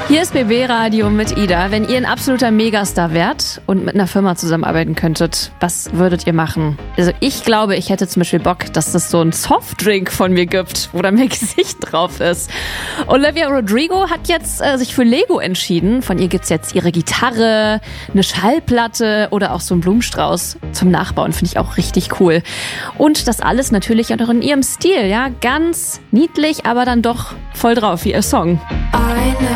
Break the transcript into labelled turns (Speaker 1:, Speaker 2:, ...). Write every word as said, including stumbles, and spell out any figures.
Speaker 1: Hier ist B B Radio mit Ida. Wenn ihr ein absoluter Megastar wärt und mit einer Firma zusammenarbeiten könntet, was würdet ihr machen? Also ich glaube, ich hätte zum Beispiel Bock, dass es so einen Softdrink von mir gibt, wo da mein Gesicht drauf ist. Olivia Rodrigo hat jetzt äh, sich für Lego entschieden. Von ihr gibt's jetzt ihre Gitarre, eine Schallplatte oder auch so einen Blumenstrauß zum Nachbauen. Finde ich auch richtig cool. Und das alles natürlich auch noch in ihrem Stil, ja, ganz niedlich, aber dann doch voll drauf wie ihr Song.
Speaker 2: I